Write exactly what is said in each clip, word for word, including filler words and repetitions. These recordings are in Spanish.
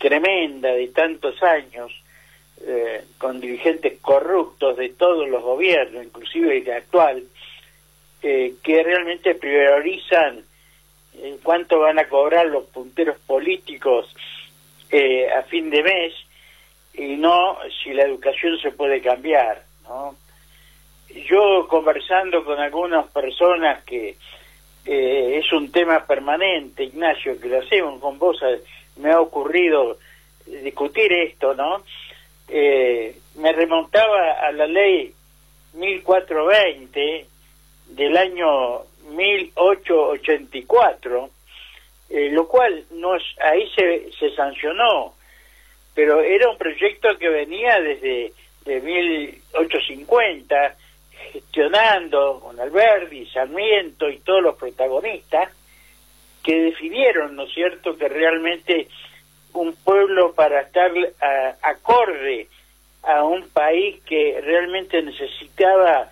tremenda de tantos años, eh, con dirigentes corruptos de todos los gobiernos, inclusive el actual, eh, que realmente priorizan en cuánto van a cobrar los punteros políticos eh, a fin de mes, y no si la educación se puede cambiar, ¿no? Yo, conversando con algunas personas, que eh, es un tema permanente, Ignacio, que lo hacemos con vos, me ha ocurrido discutir esto, ¿no? Eh, me remontaba a la ley mil cuatrocientos veinte del año mil ochocientos ochenta y cuatro, eh, lo cual no es, ahí se, se sancionó, pero era un proyecto que venía desde de mil ochocientos cincuenta, gestionando con Alberdi, Sarmiento y todos los protagonistas, que definieron, ¿no es cierto?, que realmente un pueblo, para estar a, acorde a un país que realmente necesitaba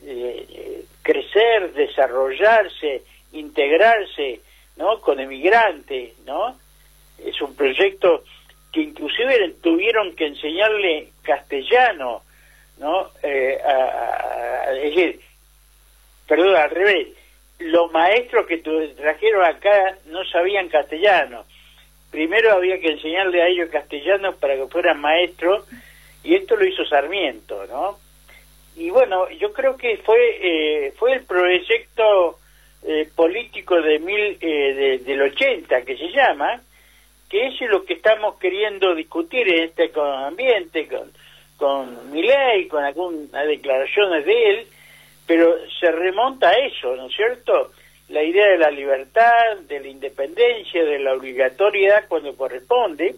eh, crecer, desarrollarse, integrarse, ¿no?, con emigrantes, ¿no? Es un proyecto que inclusive tuvieron que enseñarle castellano, ¿no? Eh, a, a, a, es decir, perdón, al revés, los maestros que trajeron acá no sabían castellano. Primero había que enseñarle a ellos castellano para que fueran maestros, y esto lo hizo Sarmiento, ¿no? Y bueno, yo creo que fue eh, fue el proyecto eh, político de mil eh, de, del ochenta, que se llama, que es lo que estamos queriendo discutir en este ambiente, con, con Milei, con algunas declaraciones de él, pero se remonta a eso, ¿no es cierto? La idea de la libertad, de la independencia, de la obligatoriedad cuando corresponde,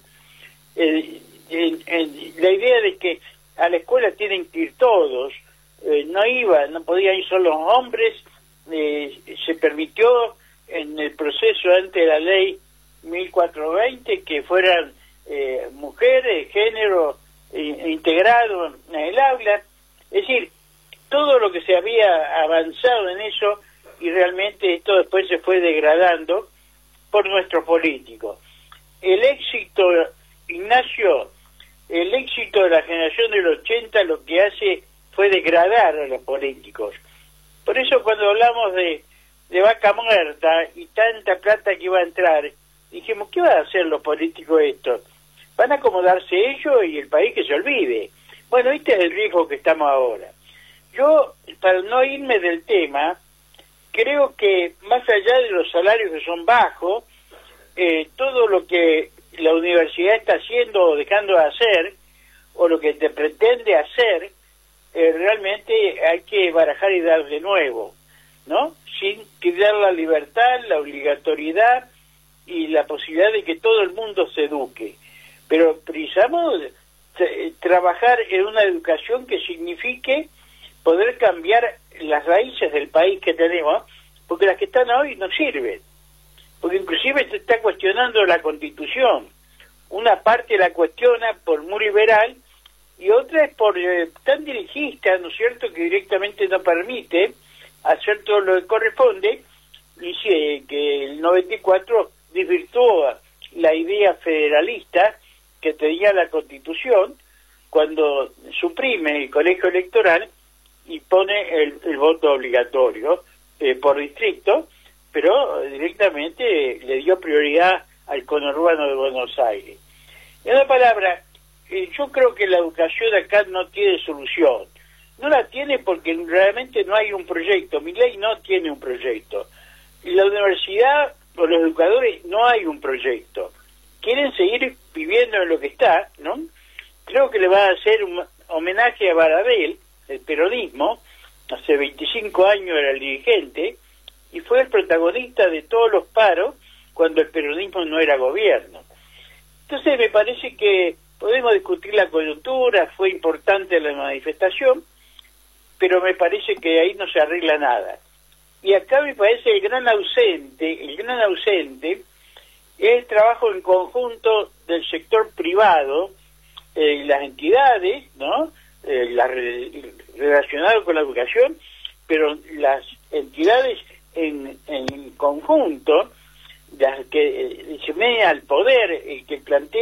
eh, en, en, la idea de que a la escuela tienen que ir todos, eh, no iba, no podían ir solo los hombres, eh, se permitió en el proceso ante la ley mil cuatrocientos veinte que fueran eh, mujeres, género eh, integrado en el aula, es decir, todo lo que se había avanzado en eso, y realmente esto después se fue degradando por nuestros políticos. El éxito, Ignacio, el éxito de la generación del ochenta lo que hace fue degradar a los políticos. Por eso cuando hablamos de, de vaca muerta y tanta plata que iba a entrar, dijimos, ¿qué van a hacer los políticos estos? Van a acomodarse ellos y el país que se olvide. Bueno, este es el riesgo que estamos ahora. Yo, para no irme del tema, creo que más allá de los salarios que son bajos, eh, todo lo que la universidad está haciendo o dejando de hacer, o lo que te pretende hacer, eh, realmente hay que barajar y dar de nuevo, ¿no? Sin quitar la libertad, la obligatoriedad y la posibilidad de que todo el mundo se eduque. Pero precisamos eh, trabajar en una educación que signifique poder cambiar las raíces del país que tenemos, porque las que están hoy no sirven, porque inclusive se está cuestionando la Constitución. Una parte la cuestiona por muy liberal y otra es por eh, tan dirigista, ¿no es cierto?, que directamente no permite hacer todo lo que corresponde. Dice que el noventa y cuatro desvirtuó la idea federalista que tenía la Constitución cuando suprime el colegio electoral y pone el, el voto obligatorio eh, por distrito, pero directamente le dio prioridad al conurbano de Buenos Aires. En una palabra, eh, yo creo que la educación acá no tiene solución. No la tiene porque realmente no hay un proyecto. Milei no tiene un proyecto. Y la universidad o los educadores no hay un proyecto. Quieren seguir viviendo en lo que está, ¿no? Creo que le va a hacer un homenaje a Baradel, el peronismo. Hace veinticinco años era el dirigente y fue el protagonista de todos los paros cuando el peronismo no era gobierno. Entonces me parece que podemos discutir la coyuntura, fue importante la manifestación, pero me parece que ahí no se arregla nada. Y acá me parece el gran ausente, el gran ausente es el trabajo en conjunto del sector privado, eh, las entidades, ¿no? Eh, la, relacionado con la educación,